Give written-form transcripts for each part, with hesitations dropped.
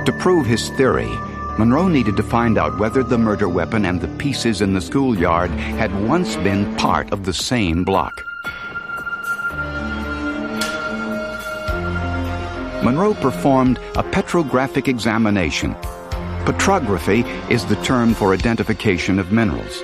To prove his theory, Monroe needed to find out whether the murder weapon and the pieces in the schoolyard had once been part of the same block. Monroe performed a petrographic examination. Petrography is the term for identification of minerals.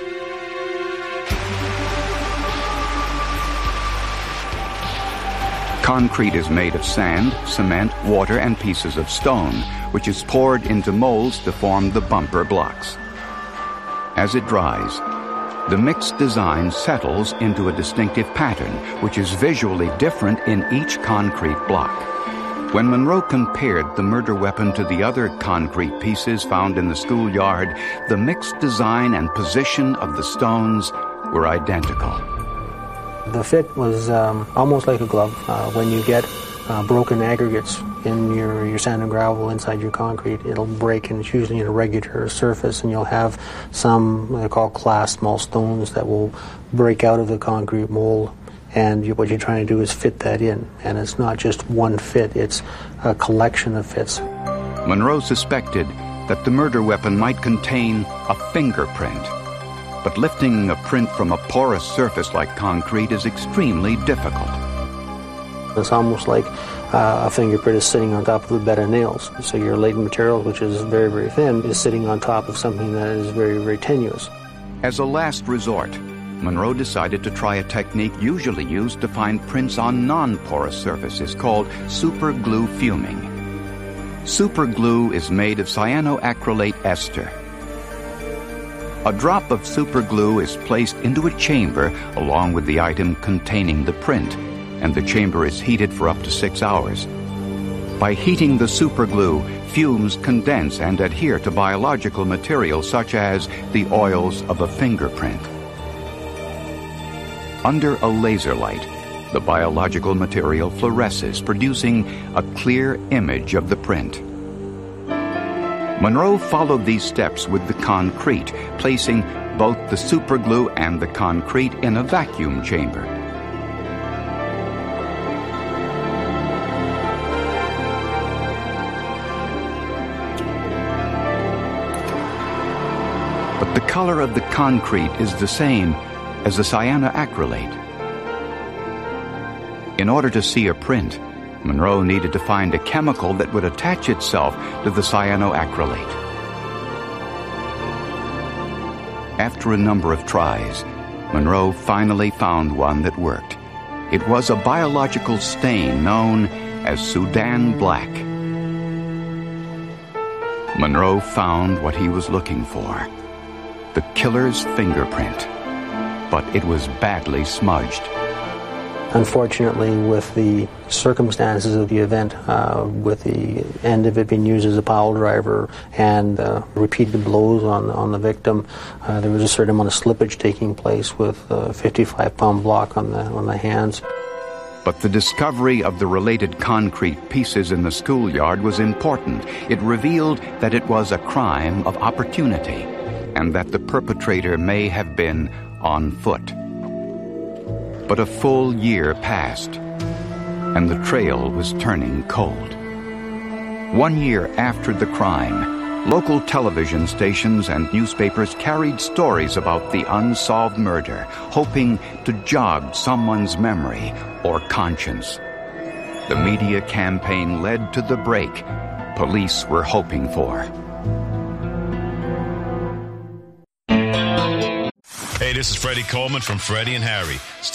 Concrete is made of sand, cement, water, and pieces of stone, which is poured into molds to form the bumper blocks. As it dries, the mixed design settles into a distinctive pattern, which is visually different in each concrete block. When Monroe compared the murder weapon to the other concrete pieces found in the schoolyard, the mixed design and position of the stones were identical. The fit was almost like a glove. When you get broken aggregates in your sand and gravel inside your concrete, it'll break, and it's usually an irregular surface, and you'll have some what they call class small stones that will break out of the concrete mold. And what you're trying to do is fit that in. And it's not just one fit, it's a collection of fits. Monroe suspected that the murder weapon might contain a fingerprint. But lifting a print from a porous surface like concrete is extremely difficult. It's almost like a fingerprint is sitting on top of a bed of nails. So your latent material, which is very, very thin, is sitting on top of something that is very, very tenuous. As a last resort, Monroe decided to try a technique usually used to find prints on non-porous surfaces called superglue fuming. Superglue is made of cyanoacrylate ester. A drop of superglue is placed into a chamber along with the item containing the print, and the chamber is heated for up to 6 hours. By heating the superglue, fumes condense and adhere to biological materials such as the oils of a fingerprint. Under a laser light, the biological material fluoresces, producing a clear image of the print. Monroe followed these steps with the concrete, placing both the superglue and the concrete in a vacuum chamber. But the color of the concrete is the same as the cyanoacrylate. In order to see a print, Monroe needed to find a chemical that would attach itself to the cyanoacrylate. After a number of tries, Monroe finally found one that worked. It was a biological stain known as Sudan black. Monroe found what he was looking for: the killer's fingerprint. But it was badly smudged. Unfortunately, with the circumstances of the event, with the end of it being used as a pile driver and repeated blows on the victim, there was a certain amount of slippage taking place with a 55-pound block on the hands. But the discovery of the related concrete pieces in the schoolyard was important. It revealed that it was a crime of opportunity, and that the perpetrator may have been on foot. But a full year passed, and the trail was turning cold. 1 year after the crime, local television stations and newspapers carried stories about the unsolved murder, hoping to jog someone's memory or conscience. The media campaign led to the break police were hoping for. Hey, this is Freddie Coleman from Freddie and Harry.